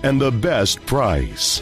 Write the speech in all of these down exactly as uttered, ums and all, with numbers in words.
and the best price.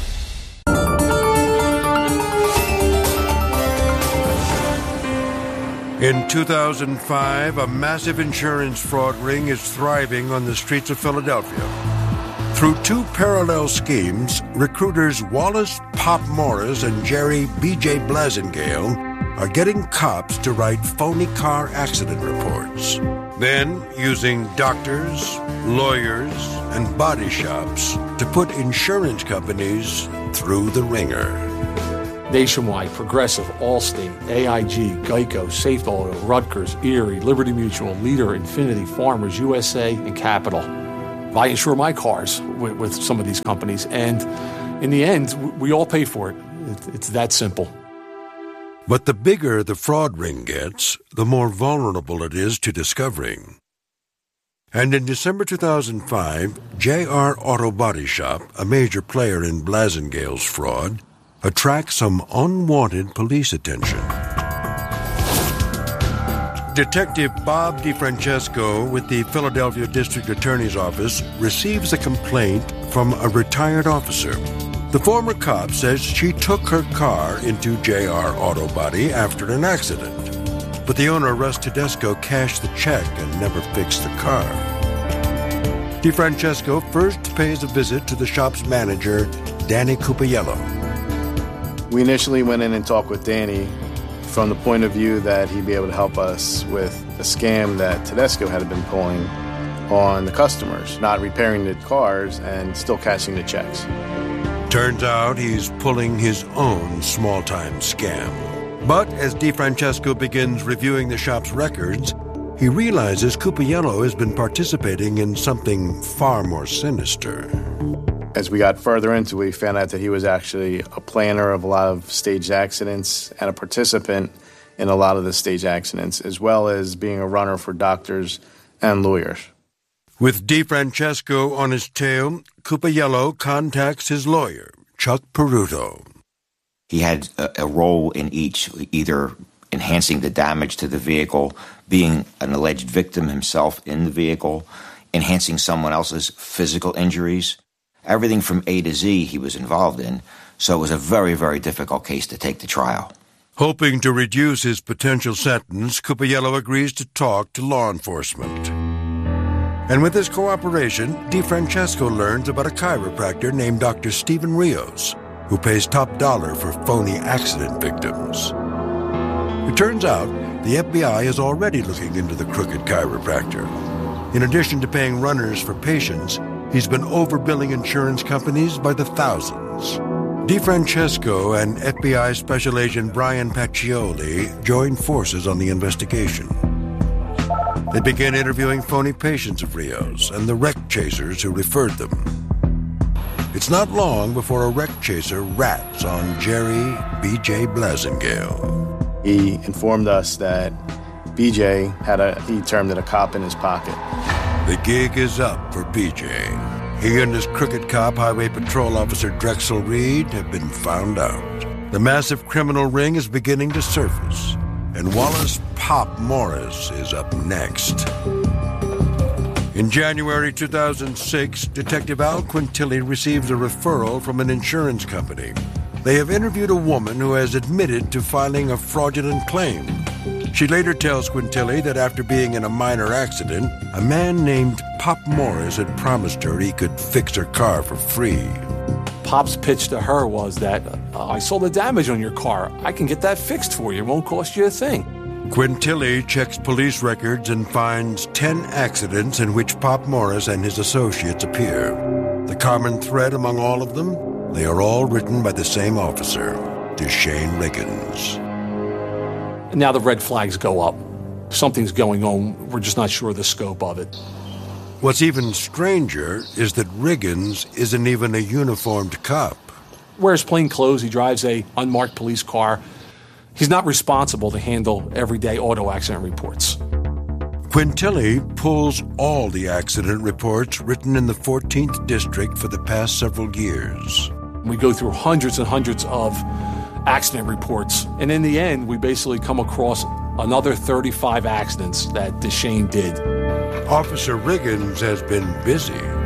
In two thousand five, a massive insurance fraud ring is thriving on the streets of Philadelphia. Through two parallel schemes, recruiters Wallace Pop Morris and Jerry B J Blasingale are getting cops to write phony car accident reports. Then, using doctors, lawyers, and body shops to put insurance companies through the ringer. Nationwide, Progressive, Allstate, A I G, Geico, Safe Auto, Rutgers, Erie, Liberty Mutual, Leader, Infinity, Farmers, U S A, and Capital. I insure my cars with, with some of these companies, and in the end, we all pay for it. It's that simple. But the bigger the fraud ring gets, the more vulnerable it is to discovering. And in December two thousand five, J R Auto Body Shop, a major player in Blasingale's fraud, attracts some unwanted police attention. Detective Bob DeFrancesco with the Philadelphia District Attorney's Office receives a complaint from a retired officer. The former cop says she took her car into J R Auto Body after an accident. But the owner, Russ Tedesco, cashed the check and never fixed the car. DeFrancesco first pays a visit to the shop's manager, Danny Cupiello. We initially went in and talked with Danny from the point of view that he'd be able to help us with a scam that Tedesco had been pulling on the customers, not repairing the cars and still cashing the checks. Turns out he's pulling his own small-time scam. But as DeFrancesco begins reviewing the shop's records, he realizes Cupiello has been participating in something far more sinister. As we got further into it, we found out that he was actually a planner of a lot of staged accidents and a participant in a lot of the staged accidents, as well as being a runner for doctors and lawyers. With DeFrancesco on his tail, Cupiello contacts his lawyer, Chuck Peruto. He had a, a role in each, either enhancing the damage to the vehicle, being an alleged victim himself in the vehicle, enhancing someone else's physical injuries. Everything from A to Z he was involved in, so it was a very, very difficult case to take to trial. Hoping to reduce his potential sentence, Cupiello agrees to talk to law enforcement. And with his cooperation, DeFrancesco learns about a chiropractor named Doctor Stephen Rios, who pays top dollar for phony accident victims. It turns out the F B I is already looking into the crooked chiropractor. In addition to paying runners for patients, he's been overbilling insurance companies by the thousands. DeFrancesco and F B I Special Agent Brian Paccioli join forces on the investigation. They begin interviewing phony patients of Rios and the wreck chasers who referred them. It's not long before a wreck chaser rats on Jerry B J Blasingale. He informed us that B J had a, he termed it a cop in his pocket. The gig is up for B J. He and his crooked cop, Highway Patrol Officer Drexel Reed, have been found out. The massive criminal ring is beginning to surface, and Wallace Pop Morris is up next. In January two thousand six, Detective Al Quintilli receives a referral from an insurance company. They have interviewed a woman who has admitted to filing a fraudulent claim. She later tells Quintilli that after being in a minor accident, a man named Pop Morris had promised her he could fix her car for free. Pop's pitch to her was that, uh, I saw the damage on your car. I can get that fixed for you. It won't cost you a thing. Quintilli checks police records and finds ten accidents in which Pop Morris and his associates appear. The common thread among all of them? They are all written by the same officer, Deshane Riggins. Now the red flags go up. Something's going on. We're just not sure of the scope of it. What's even stranger is that Riggins isn't even a uniformed cop. Wears plain clothes. He drives a unmarked police car. He's not responsible to handle everyday auto accident reports. Quintilli pulls all the accident reports written in the fourteenth District for the past several years. We go through hundreds and hundreds of accident reports, and in the end, we basically come across another thirty-five accidents that Deshane did. Officer Riggins has been busy.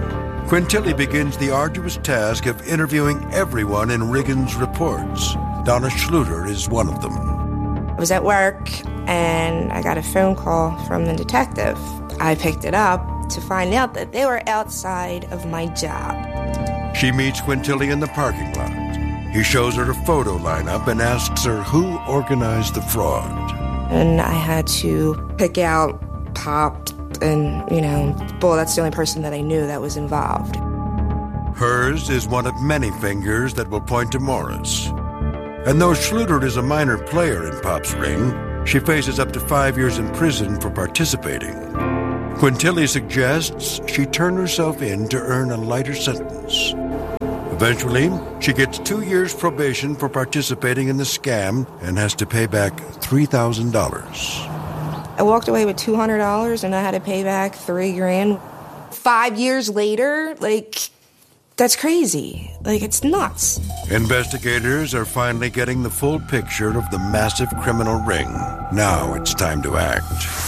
Quintilli begins the arduous task of interviewing everyone in Riggins' reports. Donna Schluter is one of them. I was at work, and I got a phone call from the detective. I picked it up to find out that they were outside of my job. She meets Quintilli in the parking lot. He shows her a photo lineup and asks her who organized the fraud. And I had to pick out Pop and, you know, well, that's the only person that I knew that was involved. Hers is one of many fingers that will point to Morris. And though Schluter is a minor player in Pop's ring, she faces up to five years in prison for participating. Quintilli suggests she turn herself in to earn a lighter sentence. Eventually, she gets two years probation for participating in the scam and has to pay back three thousand dollars. I walked away with two hundred dollars and I had to pay back three grand. Five years later, like, that's crazy. Like, it's nuts. Investigators are finally getting the full picture of the massive criminal ring. Now it's time to act.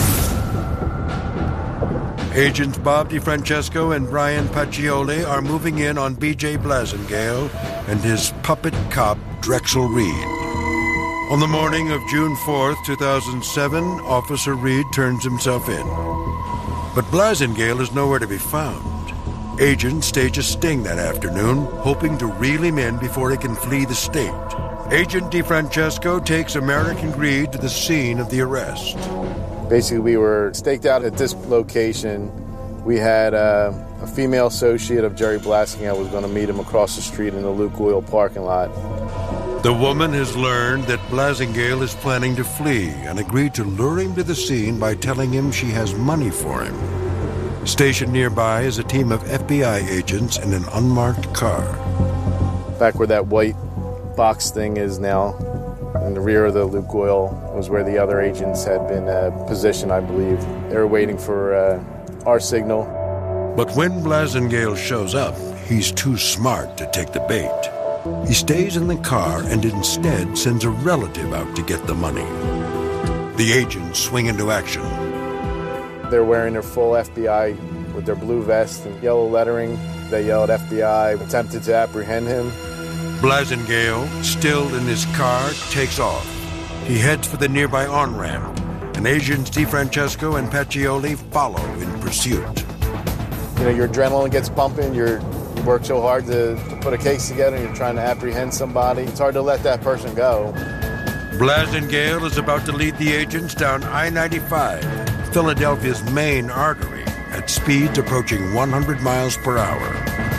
Agents Bob DeFrancesco and Brian Paccioli are moving in on B J Blasingale and his puppet cop, Drexel Reed. On the morning of June fourth, two thousand seven, Officer Reed turns himself in. But Blasingale is nowhere to be found. Agents stage a sting that afternoon, hoping to reel him in before he can flee the state. Agent DeFrancesco takes American Greed to the scene of the arrest. Basically, we were staked out at this location. We had uh, a female associate of Jerry Blasingale was going to meet him across the street in the Luke Oil parking lot. The woman has learned that Blasingale is planning to flee and agreed to lure him to the scene by telling him she has money for him. Stationed nearby is a team of F B I agents in an unmarked car. Back where that white box thing is now, in the rear of the Luke Oil, was where the other agents had been uh, positioned, I believe. They were waiting for uh, our signal. But when Blasingale shows up, he's too smart to take the bait. He stays in the car and instead sends a relative out to get the money. The agents swing into action. They're wearing their full F B I with their blue vest and yellow lettering. They yelled F B I, attempted to apprehend him. Blasingale, still in his car, takes off. He heads for the nearby on-ramp, and agents DeFrancesco and Paccioli follow in pursuit. You know, your adrenaline gets pumping, you're, you work so hard to, to put a case together, and you're trying to apprehend somebody. It's hard to let that person go. Blasingale is about to lead the agents down I ninety-five, Philadelphia's main artery, at speeds approaching one hundred miles per hour.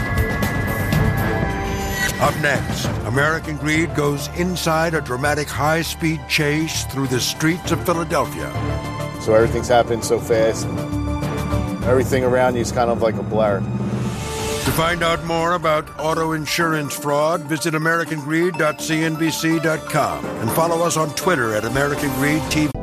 Up next, American Greed goes inside a dramatic high-speed chase through the streets of Philadelphia. So everything's happening so fast. Everything around you is kind of like a blur. To find out more about auto insurance fraud, visit American Greed dot C N B C dot com and follow us on Twitter at American Greed T V.